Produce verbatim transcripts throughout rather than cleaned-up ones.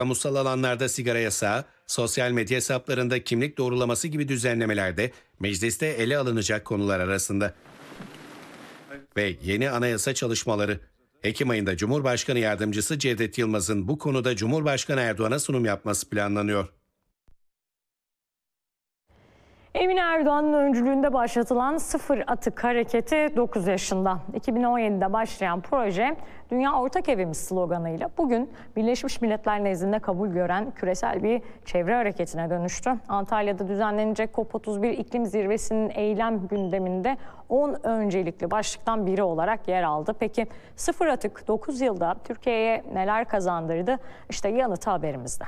Kamusal alanlarda sigara yasağı, sosyal medya hesaplarında kimlik doğrulaması gibi düzenlemeler de mecliste ele alınacak konular arasında. Ve yeni anayasa çalışmaları. Ekim ayında Cumhurbaşkanı Yardımcısı Cevdet Yılmaz'ın bu konuda Cumhurbaşkanı Erdoğan'a sunum yapması planlanıyor. Emine Erdoğan'ın öncülüğünde başlatılan Sıfır Atık Hareketi dokuz yaşında. iki bin on yedide başlayan proje Dünya Ortak Evimiz sloganıyla bugün Birleşmiş Milletler nezdinde kabul gören küresel bir çevre hareketine dönüştü. Antalya'da düzenlenecek COP otuz bir iklim zirvesinin eylem gündeminde on öncelikli başlıktan biri olarak yer aldı. Peki Sıfır Atık dokuz yılda Türkiye'ye neler kazandırdı? İşte yanıtı haberimizde.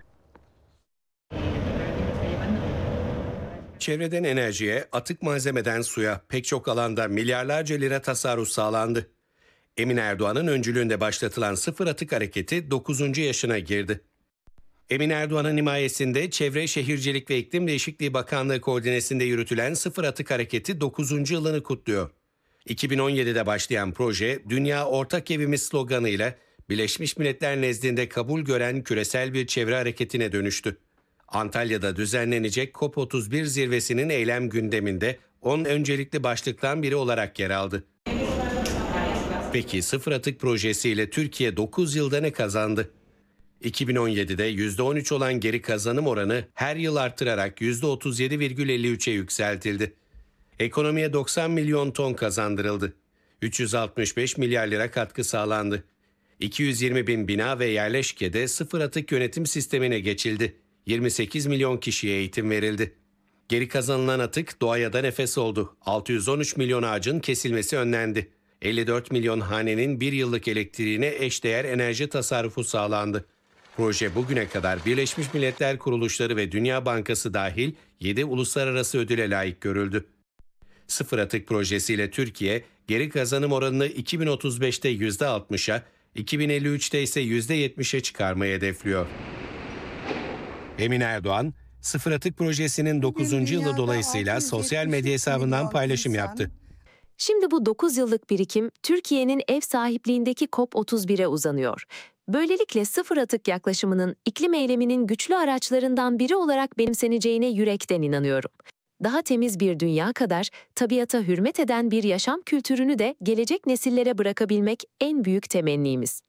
Çevreden enerjiye, atık malzemeden suya pek çok alanda milyarlarca lira tasarruf sağlandı. Emine Erdoğan'ın öncülüğünde başlatılan Sıfır Atık Hareketi dokuzuncu yaşına girdi. Emine Erdoğan'ın himayesinde Çevre, Şehircilik ve İklim Değişikliği Bakanlığı koordinesinde yürütülen Sıfır Atık Hareketi dokuzuncu yılını kutluyor. iki bin on yedide başlayan proje, Dünya Ortak Evimiz sloganıyla Birleşmiş Milletler nezdinde kabul gören küresel bir çevre hareketine dönüştü. Antalya'da düzenlenecek COP otuz bir zirvesinin eylem gündeminde on öncelikli başlıktan biri olarak yer aldı. Peki Sıfır Atık projesiyle Türkiye dokuz yılda ne kazandı? iki bin on yedide yüzde on üç olan geri kazanım oranı her yıl artırarak yüzde otuz yedi virgül elli üçe yükseltildi. Ekonomiye doksan milyon ton kazandırıldı. üç yüz altmış beş milyar lira katkı sağlandı. iki yüz yirmi bin bina ve yerleşkede sıfır atık yönetim sistemine geçildi. yirmi sekiz milyon kişiye eğitim verildi. Geri kazanılan atık doğaya da nefes oldu. altı yüz on üç milyon ağacın kesilmesi önlendi. elli dört milyon hanenin bir yıllık elektriğine eşdeğer enerji tasarrufu sağlandı. Proje bugüne kadar Birleşmiş Milletler kuruluşları ve Dünya Bankası dahil yedi uluslararası ödüle layık görüldü. Sıfır Atık projesiyle Türkiye geri kazanım oranını iki bin otuz beşte yüzde altmışa, iki bin elli üçte ise yüzde yetmişe çıkarmayı hedefliyor. Emine Erdoğan, Sıfır Atık projesinin dokuzuncu yılı dolayısıyla sosyal medya hesabından paylaşım yaptı. Şimdi bu dokuz yıllık birikim Türkiye'nin ev sahipliğindeki COP otuz bire uzanıyor. Böylelikle sıfır atık yaklaşımının iklim eyleminin güçlü araçlarından biri olarak benimseneceğine yürekten inanıyorum. Daha temiz bir dünya kadar tabiata hürmet eden bir yaşam kültürünü de gelecek nesillere bırakabilmek en büyük temennimiz.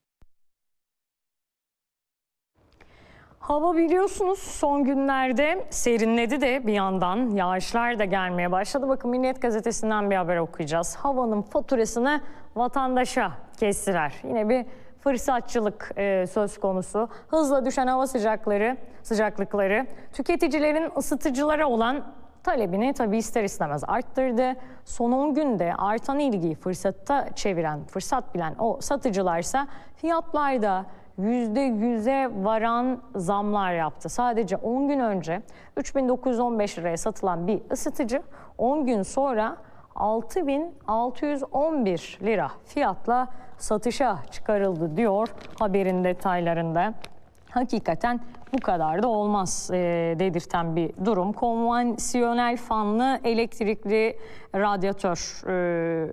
Hava biliyorsunuz son günlerde serinledi de bir yandan yağışlar da gelmeye başladı. Bakın Milliyet Gazetesi'nden bir haber okuyacağız. Havanın faturasını vatandaşa kestiler. Yine bir fırsatçılık e, söz konusu. Hızla düşen hava sıcakları, sıcaklıkları tüketicilerin ısıtıcılara olan talebini tabii ister istemez arttırdı. Son on günde artan ilgiyi fırsatta çeviren, fırsat bilen o satıcılarsa fiyatlarda yüzde yüze varan zamlar yaptı. Sadece on gün önce üç bin dokuz yüz on beş liraya satılan bir ısıtıcı on gün sonra altı bin altı yüz on bir lira fiyatla satışa çıkarıldı diyor haberin detaylarında. Hakikaten bu kadar da olmaz e, dedirten bir durum. Konvansiyonel fanlı elektrikli radyatör e,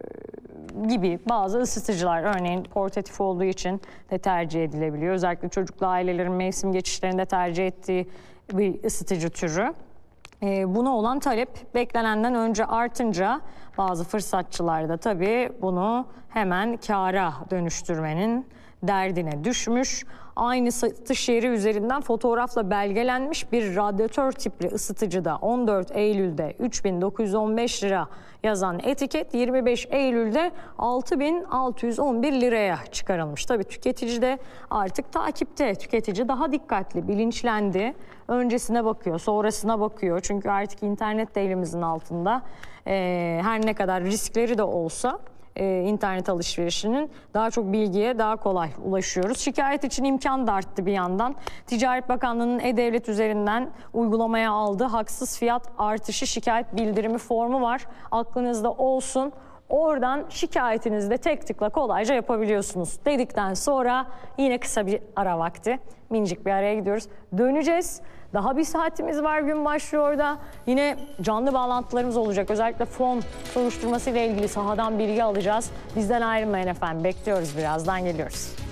gibi bazı ısıtıcılar örneğin portatif olduğu için de tercih edilebiliyor. Özellikle çocuklu ailelerin mevsim geçişlerinde tercih ettiği bir ısıtıcı türü. E, buna olan talep beklenenden önce artınca bazı fırsatçılar da tabii bunu hemen kâra dönüştürmenin derdine düşmüş. Aynı satış yeri üzerinden fotoğrafla belgelenmiş bir radyatör tipli ısıtıcıda on dört Eylül'de üç bin dokuz yüz on beş lira yazan etiket yirmi beş Eylül'de altı bin altı yüz on bir liraya çıkarılmış. Tabii tüketici de artık takipte. Tüketici daha dikkatli, bilinçlendi. Öncesine bakıyor, sonrasına bakıyor. Çünkü artık internet de elimizin altında. Ee, her ne kadar riskleri de olsa internet alışverişinin daha çok bilgiye daha kolay ulaşıyoruz. Şikayet için imkan da arttı bir yandan. Ticaret Bakanlığı'nın E-Devlet üzerinden uygulamaya aldığı haksız fiyat artışı şikayet bildirimi formu var. Aklınızda olsun. Oradan şikayetinizi de tek tıkla kolayca yapabiliyorsunuz dedikten sonra yine kısa bir ara vakti. Minicik bir araya gidiyoruz. Döneceğiz. Daha bir saatimiz var, gün başlıyor da yine canlı bağlantılarımız olacak. Özellikle fon soruşturması ile ilgili sahadan bilgi alacağız. Bizden ayrılmayın efendim. Bekliyoruz, birazdan geliyoruz.